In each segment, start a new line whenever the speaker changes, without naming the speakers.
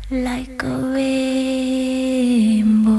like a rainbow.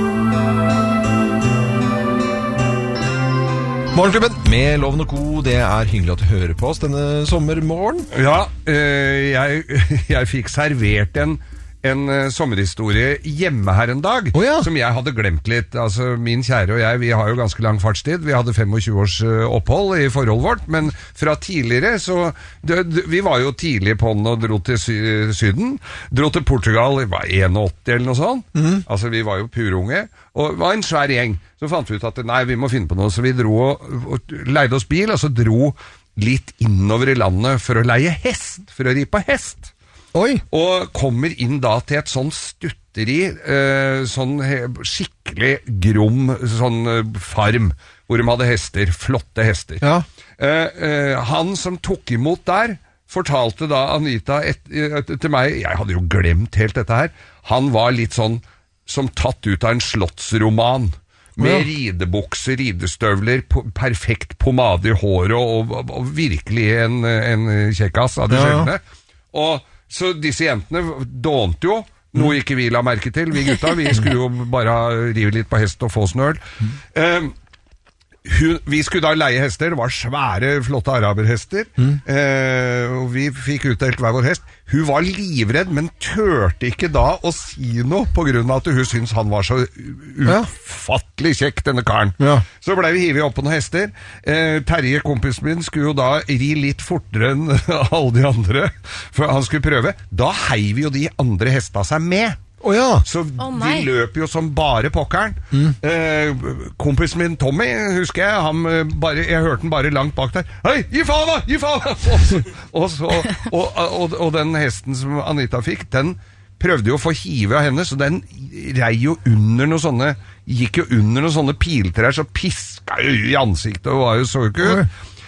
Morgenklubben med Loven og Co. Det er hyggelig at du hører på oss denne sommermorgen.
Ja, jeg fikk servert en sommerhistorie hjemme her en dag, som jeg hadde glemt litt. Altså, min kjære og jeg, vi har jo ganske lang fartstid. Vi hadde 25 års opphold i forholdet vårt, men fra tidligere så... vi var jo tidlig på den og dro til Syden. Dro til Portugal, det var 81 eller noe sånt. Altså, vi var jo purunge. Og det var en svær gjeng. Så fant vi ut at nei, vi må finne på noe. Så vi dro og leide oss bil, og så dro litt innover i landet for å leie hest, for å ri på hest.
Oi. Og
kommer inn da til et sånn stutteri, sånn skikkelig grom sånn farm, hvor de hadde hester, flotte hester.
Ja.
Han som tok imot der, fortalte da Anita til meg, jeg hadde jo glemt helt dette her, han var litt sånn som tatt ut av en slottsroman, med ridebukser, ridestøvler, perfekt pomade i håret, og virkelig en kjekkas av det sjeldne. Og så disse jentene dånte jo, noe ikke vi la merke til, vi gutta, vi skulle jo bare rive litt på hest og få snøl. Vi skulle da leie hester, det var svære, flotte araberhester, og vi fikk utdelt hver vår hest. Hun var livredd, men tørte ikke da å si noe, på grunn av at hun syntes han var så ufattelig kjekk, denne karen. Ja. Så ble vi hivet opp på noen hester. Terje, kompisen min, skulle jo da ri litt fortere enn alle de andre, for han skulle prøve. Da heiv jo de andre hestene seg med. Så de løp jo som bare pokkeren. Kompisen min Tommy, husker jeg, jeg hørte den bare langt bak der. Hei, gi faen da, gi faen da! Og den hesten som Anita fikk, den prøvde jo å få hive av henne, så den rei jo under noen sånne, gikk jo under noen sånne piltrær, så piska jo i ansiktet, og var jo så ikke ut.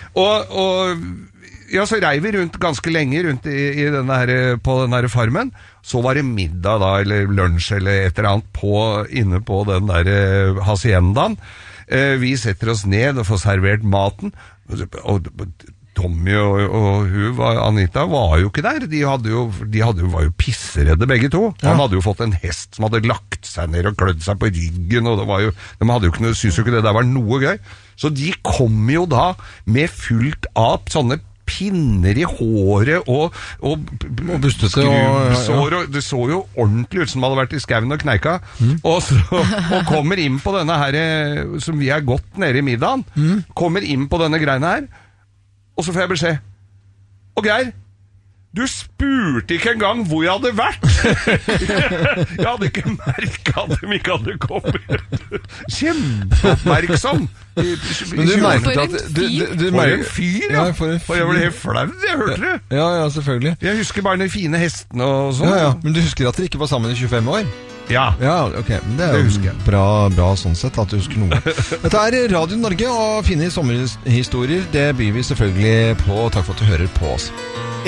Ja, så rei vi rundt ganske lenge rundt på denne her farmen. Så var det middag da, eller lunsj eller et eller annet inne på den der haciendaen. Vi setter oss ned og får servert maten, og Tommy og hun, Anita, var jo ikke der. De var jo pisseredde begge to. Han hadde jo fått en hest som hadde lagt seg ned og klødd seg på ryggen, og de hadde jo ikke noe, synes jo ikke det der var noe gøy. Så de kom jo da med fullt av sånne pinner i håret og skrubbsår, og det så jo ordentlig ut som de hadde vært i skauen og kneika, og kommer inn på denne her, som vi er gått nede i middagen, kommer inn på denne greina her, og så får jeg beskjed, og Geir, du spurte ikke engang hvor jeg hadde vært. Jeg hadde ikke merket at de ikke hadde kommet. Kjempeoppmerksom.
Men du merket at...
For en fyr, ja. For jeg ble helt flau, jeg hørte det.
Ja, selvfølgelig.
Jeg husker bare de fine hestene og sånn.
Ja, men du husker at dere ikke var sammen i 25 år?
Ja,
ok, men det er jo bra sånn sett at du husker noe. Dette er Radio Norge, og fine sommerhistorier, det byr vi selvfølgelig på. Takk for at du hører på oss.